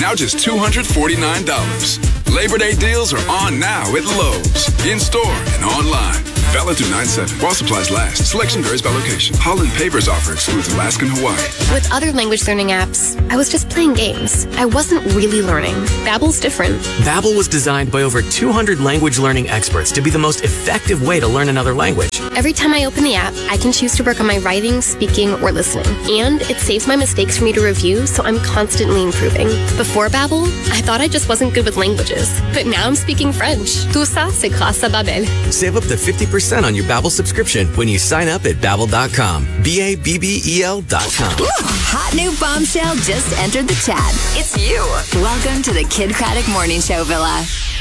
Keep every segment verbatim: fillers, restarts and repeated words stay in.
now just two hundred forty-nine dollars. Labor Day deals are on now at Lowe's, in-store and online. Valid through nine seven. While supplies last. Selection varies by location. Holland Papers offer excludes Alaska and Hawaii. With other language learning apps, I was just playing games. I wasn't really learning. Babbel's different. Babbel was designed by over two hundred language learning experts to be the most effective way to learn another language. Every time I open the app, I can choose to work on my writing, speaking, or listening. And it saves my mistakes for me to review, so I'm constantly improving. Before Babbel, I thought I just wasn't good with languages. But now I'm speaking French. Tout ça, c'est grâce à Babbel. Save up to fifty percent on your Babbel subscription when you sign up at babbel dot com. B A B B E L dot com. Hot new bombshell just entered the chat. It's you. Welcome to the Kid Craddock Morning Show Villa.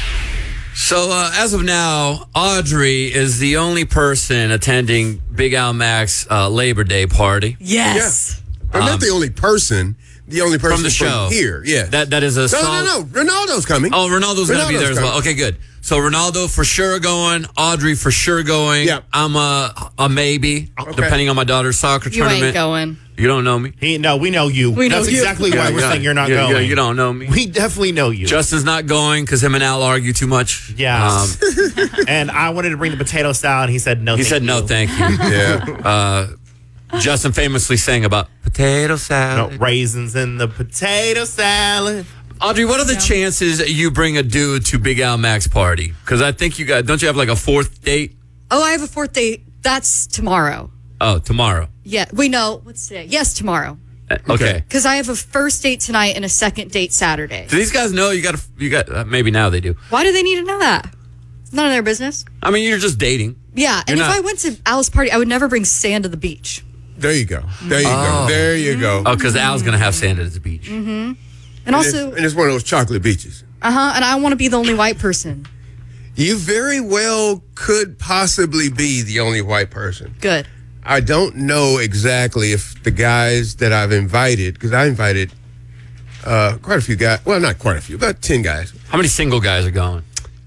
So, uh, as of now, Audrey is the only person attending Big Al Mac's uh, Labor Day party. Yes. Yeah. I'm Um, not the only person. The only person from the show here. Yeah. That that is a no, song. no, no. Ronaldo's coming. Oh, Ronaldo's, going to be there as well. coming. Okay, good. So Ronaldo for sure going. Audrey for sure going. Yeah. I'm a a maybe, Okay. depending on my daughter's soccer You tournament. ain't going. You don't know me. He, no, we know you. We know That's you. exactly why we're saying you're not yeah, going. Yeah, you don't know me. We definitely know you. Justin's not going because him and Al argue too much. Yeah. Um, And I wanted to bring the potato salad. He said no. he thank said no, you. thank you. Yeah. Uh, Justin famously sang about potato No, salad. raisins in the potato salad. Audrey, what are the chances that you bring a dude to Big Al Mac's party? Because I think you got. Don't you have like a fourth date? Oh, I have a fourth date. That's tomorrow. Oh, tomorrow. Yeah. We know. What's today? Yes, tomorrow. Uh, Okay. Because I have a first date tonight and a second date Saturday. Do these guys know you got? You got? Uh, maybe now they do. Why do they need to know that? None of their business. I mean, you're just dating. Yeah. And You're if not- I went to Al's party, I would never bring sand to the beach. There you go. There you Oh. go. There you go. Oh, because Al's gonna have sand at the beach. And And also, it's, and it's one of those chocolate beaches. uh huh. And I want to be the only white person. You very well could possibly be the only white person. Good. I don't know exactly if the guys that I've invited, because I invited uh, quite a few guys. Well, not quite a few, about ten guys. How many single guys are going?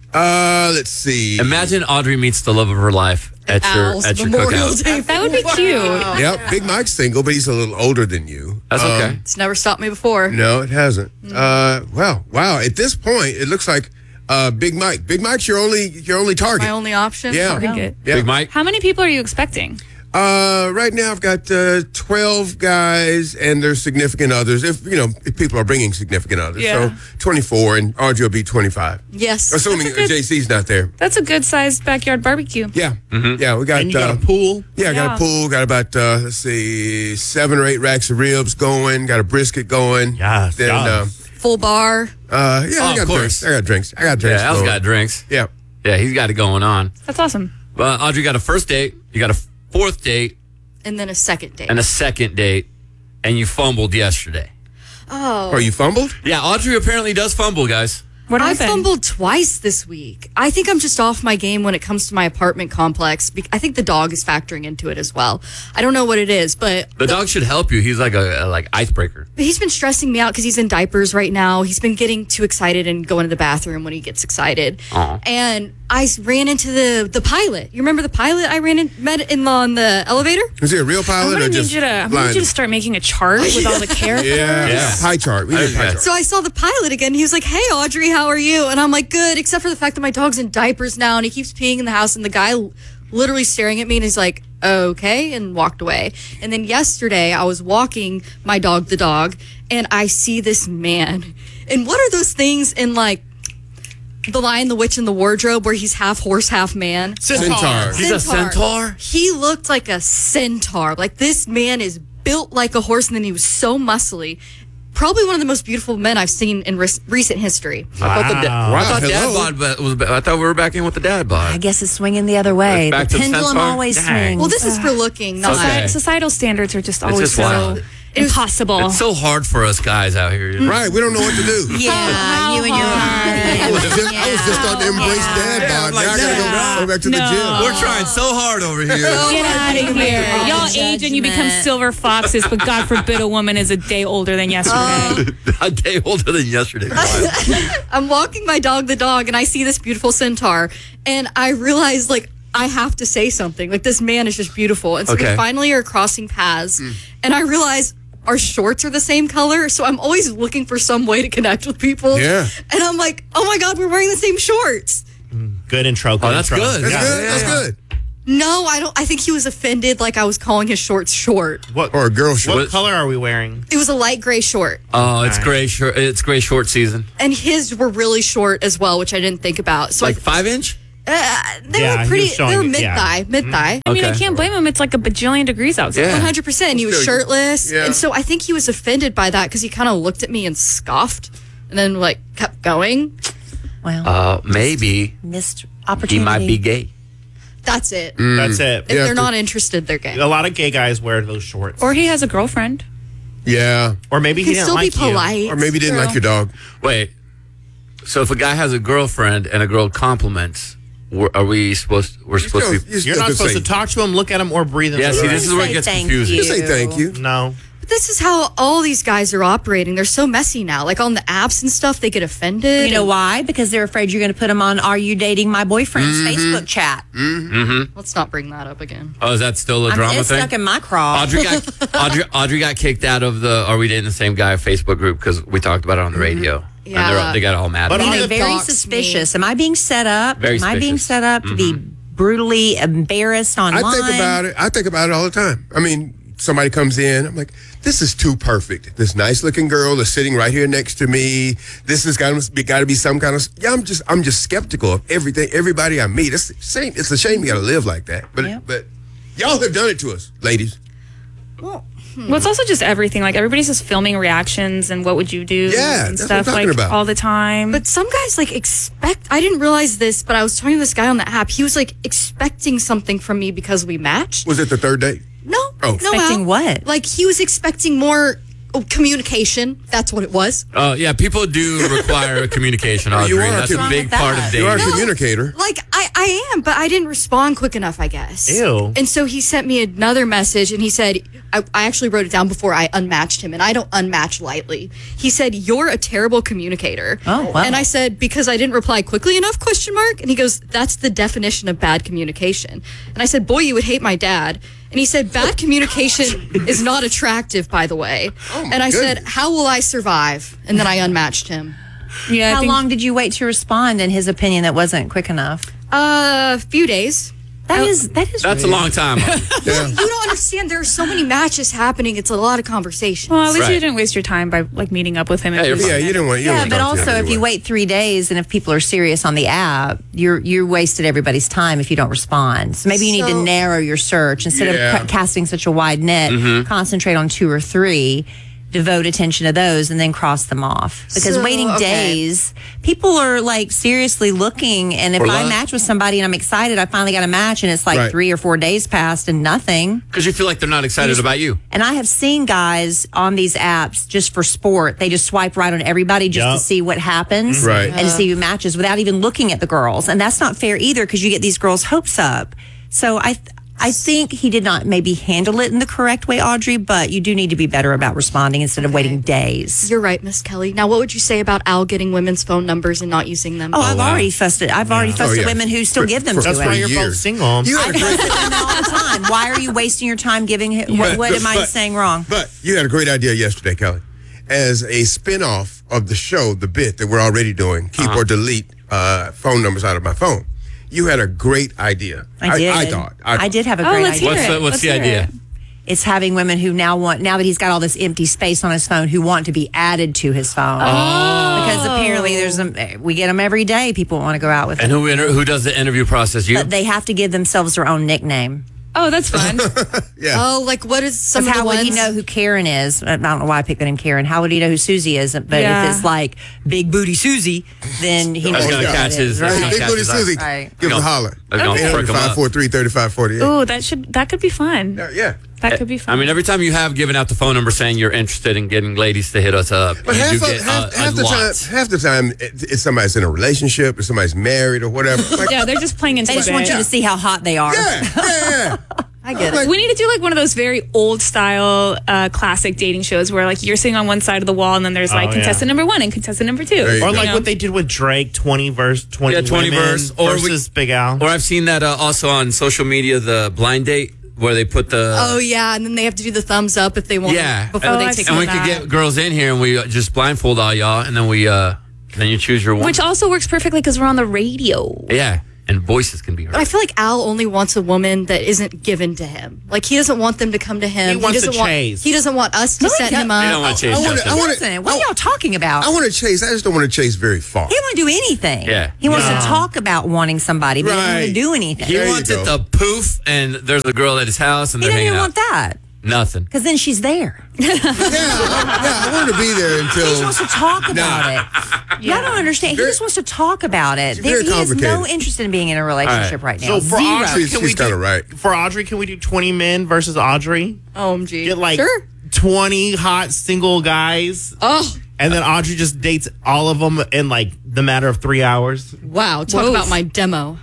Uh, let's see. Imagine Audrey meets the love of her life at your Al's at your Memorial cookout. Day. That would be cute. Yep, Big Mike's single, but he's a little older than you. That's Um, okay. It's never stopped me before. No, it hasn't. Uh, well, wow. At this point, it looks like uh, Big Mike. Big Mike's your only your only target. My only option. Yeah. Pretty good. Yeah. Big Mike. How many people are you expecting? Uh, right now I've got uh, twelve guys and their significant others. If you know, if people are bringing significant others, Yeah. so twenty-four, and Audrey will be twenty-five. Yes. Assuming That's a good- J C's not there. That's a good sized backyard barbecue. Yeah, yeah. We got. And you got uh, a pool. Yeah, I got Yeah. a pool. Got about uh, let's see, seven or eight racks of ribs going. Got a brisket going. Yes, Then, yes. Full bar. uh, uh, yeah, Oh, I of got course. drinks. I got drinks. I got drinks. Yeah, Al's going. got drinks. Yeah. Yeah, he's got it going on. That's awesome. Uh, Audrey got a first date. You got a fourth date And then a second date. and a second date, and you fumbled yesterday. oh. Oh, you fumbled? Yeah, Audrey apparently does fumble, guys. What I happened? fumbled twice this week. I think I'm just off my game when it comes to my apartment complex. Be- I think the dog is factoring into it as well. I don't know what it is, but The dog should help you. He's like a, a like icebreaker. But he's been stressing me out because he's in diapers right now. He's been getting too excited and going to the bathroom when he gets excited. Aw. And I s- ran into the the pilot. You remember the pilot I ran in, met in on the elevator? Is he a real I'm pilot gonna or need just you to. I'm gonna blind? need you to start making a chart with all the characters. Yeah, Yeah. pie chart. We need a pie Yeah. chart. So I saw the pilot again. He was like, "Hey, Audrey, how are you?" And I'm like, "Good," except for the fact that my dog's in diapers now and he keeps peeing in the house. And the guy l- literally staring at me and he's like, "Okay," and walked away. And then yesterday I was walking my dog, the dog, and I see this man. And what are those things in like The Lion, the Witch, and the Wardrobe where he's half horse, half man? Centaur. He's a centaur? He looked like a centaur. Like, this man is built like a horse, and then he was so muscly. Probably one of the most beautiful men I've seen in re- recent history. I thought, the da- I Wow, thought dad hello. bod ba- was. ba- I thought we were back in with the dad bod. I guess it's swinging the other way. Back The to the pendulum centaur? always Dang. swings. Well, this is for looking, not... Okay. Soci- Societal standards are just always just so wild. impossible. It's so hard for us guys out here. you know? Right, we don't know what to do. Yeah, you and your I was just, I was just starting to embrace dad Yeah, bod. I'm like, now I gotta yeah. go, go back to the No. gym. We're trying so hard over here. Get out of here. Y'all Judgment. age and you become silver foxes, but God forbid a woman is a day older than yesterday. A day older than yesterday. I'm walking my dog, the dog, and I see this beautiful centaur, and I realize, like, I have to say something. Like, this man is just beautiful. And so Okay. we finally are crossing paths, and I realize our shorts are the same color. So I'm always looking for some way to connect with people. Yeah. And I'm like, oh my God, we're wearing the same shorts. Good intro. Good Oh, that's intro. good. That's Yeah. good. That's yeah. good. No, I don't. I think he was offended, like I was calling his shorts short. What, Or a girl what short. color are we wearing? It was a light gray short. Oh, it's Nice. gray short. It's gray short season. And his were really short as well, which I didn't think about. So Like I, five inch. uh, they Yeah, were he pretty, was showing they were it, mid yeah. thigh, mid thigh. I mean, I Okay. can't blame him. It's like a bajillion degrees outside. Yeah. one hundred percent. He was Still- shirtless. Yeah. And so I think he was offended by that because he kind of looked at me and scoffed and then like kept going. Well, Uh, maybe missed he opportunity. might be gay. That's it. That's it. If Yeah, they're for- not interested, they're gay. A lot of gay guys wear those shorts. Or he has a girlfriend. Yeah. Or maybe You he can didn't still like be polite. Or maybe didn't like your dog. Wait. So if a guy has a girlfriend and a girl compliments, we're, are we supposed? We're supposed to be. you. You're not supposed to talk to him, look at him, or breathe in Yeah. his See, face. this is where it Say gets thank confusing. you. You say thank you. No. But this is how all these guys are operating. They're so messy now. Like on the apps and stuff, they get offended. You know and- why? Because they're afraid you're going to put them on Are You Dating My Boyfriend's Facebook chat. Let's not bring that up again. Oh, is that still a I'm, drama it's thing? stuck in my craw. Audrey got Audrey, Audrey got kicked out of the Are We Dating the Same Guy Facebook group because we talked about it on the radio. And Yeah. they're, they got all mad. But about on it. They're the very docs suspicious. Am I being set up? Very Am I being suspicious. set up to be brutally embarrassed online? I think about it. I think about it all the time. I mean, somebody comes in, I'm like, this is too perfect. This nice looking girl is sitting right here next to me. This has got to be, got to be some kind of. Yeah, I'm just I'm just skeptical of everything. Everybody I meet. It's a shame. It's a shame you got to live like that. But Yeah. but y'all have done it to us, ladies. Well, it's also just everything. Like everybody's just filming reactions and what would you do Yeah, and that's what I'm stuff talking like about. all the time. But some guys like expect. I didn't realize this, but I was talking to this guy on the app. He was like expecting something from me because we matched. Was it the third date? No, Oh. no, Expecting Al. what? Like he was expecting more oh, communication. That's what it was. Oh yeah, people do require communication, Audrey. You are That's com- a big What's wrong part with of that? You are a dating. communicator. Like I, I am, but I didn't respond quick enough, I guess. Ew. And so he sent me another message, and he said, I, I actually wrote it down before I unmatched him, and I don't unmatch lightly. He said, "You're a terrible communicator." Oh, wow. And I said, "Because I didn't reply quickly enough?" Question mark. And he goes, "That's the definition of bad communication." And I said, "Boy, you would hate my dad." And he said, "Bad communication is not attractive, by the way." Oh, and I said, goodness. "How will I survive?" And then I unmatched him. yeah, I How think- long did you wait to respond in his opinion that wasn't quick enough? Uh, a few days. That is that is That's a long time. Yeah. You don't understand. There are so many matches happening. It's a lot of conversation. Well, at least Right. you didn't waste your time by like meeting up with him. Yeah, you're fine. Yeah, you didn't want. You Yeah, don't but want to talk to also him if you anyway. wait three days and if people are serious on the app, you're you wasted everybody's time if you don't respond. So maybe you need to So- narrow your search instead Yeah. of ca- casting such a wide net. Concentrate on two or three. Devote attention to those and then cross them off. Because So, waiting okay. days, people are like seriously looking. And if For I love. match with somebody and I'm excited, I finally got a match and it's like Right. three or four days passed and nothing. Because you feel like they're not excited about you. And I have seen guys on these apps just for sport. They just swipe right on everybody just Yup. to see what happens Right. and to see who matches without even looking at the girls. And that's not fair either because you get these girls' hopes up. So I I think he did not maybe handle it in the correct way, Audrey, but you do need to be better about responding instead of waiting days. You're right, Miss Kelly. Now, what would you say about Al getting women's phone numbers and not using them? Oh, I've wow. already fussed it. I've already fussed Oh, at yeah. women who still For- give them for- to That's him. why you're both years. single. You had a great. all the time. Why are you wasting your time giving him? What, what am I But- saying wrong? But you had a great idea yesterday, Kelly. As a spin-off of the show, the bit that we're already doing, keep or delete uh, phone numbers out of my phone. You had a great idea. I did. I, thought. I, I thought. did have a Oh, great let's idea. hear What's it. the, what's Let's the hear idea? it. It's having women who now want, now that he's got all this empty space on his phone, who want to be added to his phone. Oh. Because apparently there's a, we get them every day. People want to go out with And him. who inter- who does the interview process? You? But they have to give themselves their own nickname. Oh, that's fun. Yeah. Oh, like what is some Because of how the would ones? he know who Karen is? I don't know why I picked the name Karen. How would he know who Susie is? But Yeah. if it's like Big Booty Susie, then he That's knows gonna who catch it is, his- right? that's Hey, gonna Big catch Booty his eye. Susie, Right. give us a Gonna- holler. that's gonna eight prick 'em hundred, up. five four three, three five four eight. Ooh, that should that could be fun. Yeah, yeah. That could be I fun. mean, every time you have given out the phone number saying you're interested in getting ladies to hit us up, But you half, do of, get half, uh, half a the lot. time, half the time, it, it's somebody's in a relationship or somebody's married or whatever. Like, yeah, they're just playing into They the just want bit. you to see how hot they are. yeah, yeah, yeah. I get it. We need to do like one of those very old style uh, classic dating shows where like you're sitting on one side of the wall and then there's like Oh, contestant yeah. number one and contestant number two. There you Or go. like know? what they did with Drake, twenty verse, twenty, Yeah, twenty women verse, or we- versus Big Al. Or I've seen that uh, also on social media, the blind date where they put the. Oh yeah, and then they have to do the thumbs up if they want. Yeah. Before Oh, they I've take seen And them we out. could get girls in here and we just blindfold all y'all, and then we uh, then you choose your one. Which also works perfectly because we're on the radio. Yeah, and voices can be heard. But I feel like Al only wants a woman that isn't given to him. Like he doesn't want them to come to him. He wants doesn't to want. chase. He doesn't want us to No, he set him doesn't. up. You don't want to chase I wanna- Justin. I wanna- Listen, what are y'all talking about? I want to chase. I just don't want to chase very far. He doesn't want to do anything. Yeah. He wants to talk about wanting somebody, but he doesn't want Right. to do anything. He There you wants it go. to poof, and there's a girl at his house, and He they're doesn't hanging even out. want that. Nothing. Because then she's there. yeah, I, yeah, I want to be there He just until. wants to talk about Nah. it. Y'all don't understand. He Very- just wants to talk about it. It's very There- he has no complicated. interest in being in a relationship right, now. So for Zero. Audrey, She's- can we she's kinda do, right. For Audrey, can we do twenty men versus Audrey? O M G. Get like sure. twenty hot single guys, Oh and then Audrey just dates all of them in like the matter of three hours, wow! Talk Whoa. about my demo.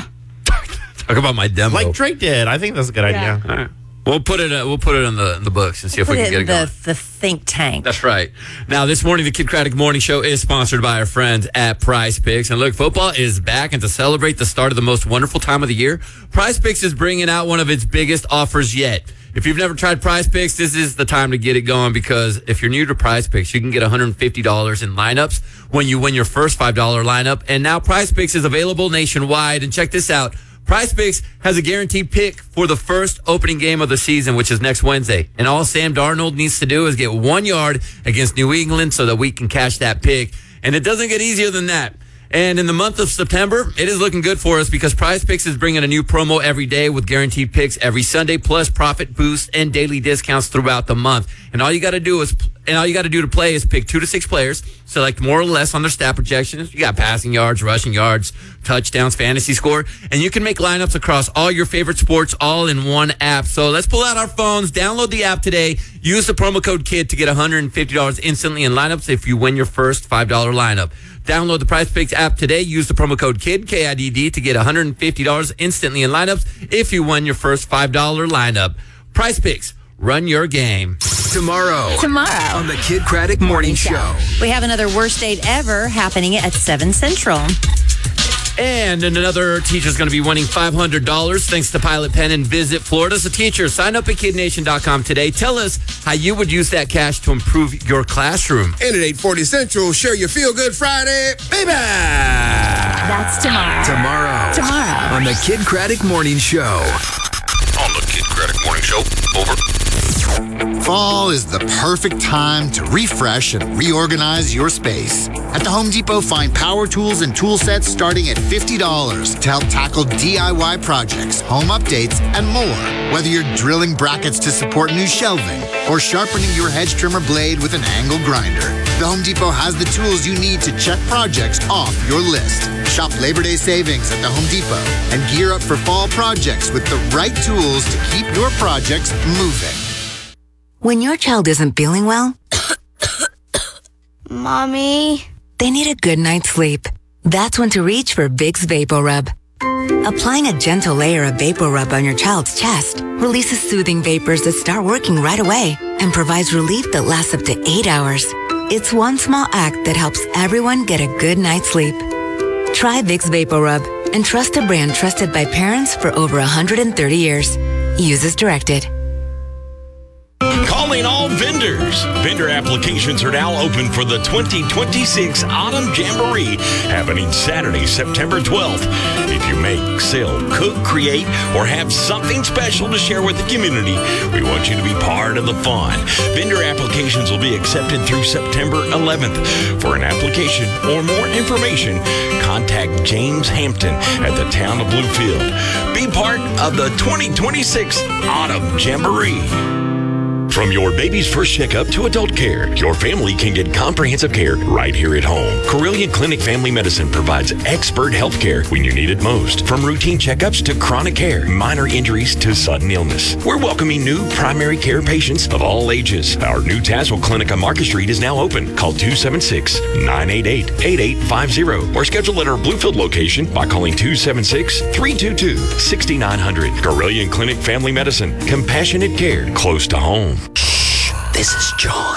Talk about my demo. like Drake did. I think that's a good Yeah. idea. All right. We'll put it. Uh, we'll put it in the in the books and see if Put we it can get in it going. the, the think tank. That's right. Now, this morning, the Kid Craddock Morning Show is sponsored by our friends at Prize Picks. And look, football is back, and to celebrate the start of the most wonderful time of the year, Prize Picks is bringing out one of its biggest offers yet. If you've never tried Prize Picks, this is the time to get it going, because if you're new to Prize Picks, you can get one hundred fifty dollars in lineups when you win your first five dollar lineup. And now Prize Picks is available nationwide. And check this out. Prize Picks has a guaranteed pick for the first opening game of the season, which is next Wednesday. And all Sam Darnold needs to do is get one yard against New England so that we can cash that pick. And it doesn't get easier than that. And in the month of September, it is looking good for us because Prize Picks is bringing a new promo every day with guaranteed picks every Sunday, plus profit boosts and daily discounts throughout the month. And all you got to do is, and all you got to do to play is pick two to six players, select more or less on their stat projections. You got passing yards, rushing yards, touchdowns, fantasy score, and you can make lineups across all your favorite sports all in one app. So let's pull out our phones, download the app today, use the promo code KID to get one hundred fifty dollars instantly in lineups if you win your first five dollar lineup. Download the Prize Picks app today. Use the promo code KID, K I D D, to get one hundred fifty dollars instantly in lineups if you win your first five dollar lineup. Prize Picks, run your game. Tomorrow. Tomorrow. On the Kid Craddock Morning Show. We have another worst date ever happening at seven Central. And another teacher's going to be winning five hundred dollars thanks to Pilot Pen and Visit Florida. So teacher, sign up at kid nation dot com today. Tell us how you would use that cash to improve your classroom. And at eight forty Central, share your Feel Good Friday, baby! That's tomorrow. Tomorrow. Tomorrow. On the Kid Craddock Morning Show. On the Kid Craddock Morning Show. Over. Fall is the perfect time to refresh and reorganize your space. At the Home Depot, find power tools and tool sets starting at fifty dollars to help tackle D I Y projects, home updates, and more. Whether you're drilling brackets to support new shelving or sharpening your hedge trimmer blade with an angle grinder, the Home Depot has the tools you need to check projects off your list. Shop Labor Day savings at the Home Depot and gear up for fall projects with the right tools to keep your projects moving. When your child isn't feeling well, Mommy, they need a good night's sleep. That's when to reach for Vicks VapoRub. Applying a gentle layer of VapoRub on your child's chest releases soothing vapors that start working right away and provides relief that lasts up to eight hours. It's one small act that helps everyone get a good night's sleep. Try Vicks VapoRub and trust a brand trusted by parents for over one hundred thirty years. Use as directed. Calling all vendors. Vendor applications are now open for the twenty twenty-six Autumn Jamboree happening Saturday, September twelfth. If you make, sell, cook, create, or have something special to share with the community, we want you to be part of the fun. Vendor applications will be accepted through September eleventh. For an application or more information, contact James Hampton at the town of Bluefield. Be part of the twenty twenty-six Autumn Jamboree. From your baby's first checkup to adult care, your family can get comprehensive care right here at home. Carilion Clinic Family Medicine provides expert health care when you need it most. From routine checkups to chronic care, minor injuries to sudden illness. We're welcoming new primary care patients of all ages. Our new Tazewell Clinic on Market Street is now open. Call two seven six, nine eight eight, eight eight five zero or schedule at our Bluefield location by calling two seven six, three two two, six nine zero zero. Carilion Clinic Family Medicine. Compassionate care close to home. This is John.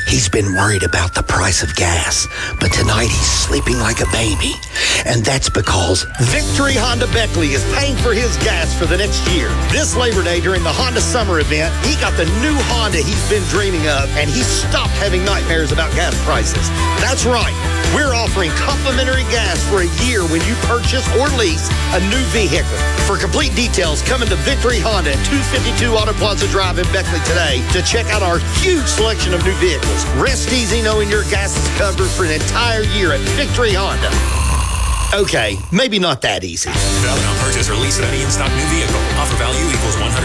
He's been worried about the price of gas, but tonight he's sleeping like a baby. And that's because Victory Honda Beckley is paying for his gas for the next year. This Labor Day during the Honda Summer event, he got the new Honda he's been dreaming of, and he stopped having nightmares about gas prices. That's right. We're offering complimentary gas for a year when you purchase or lease a new vehicle. For complete details, come into Victory Honda at two fifty-two Auto Plaza Drive in Beckley today to check out our huge selection of new vehicles. Rest easy knowing your gas is covered for an entire year at Victory Honda. Okay, maybe not that easy. Valid on purchase or lease of any in-stock new vehicle. Offer value equals one hundred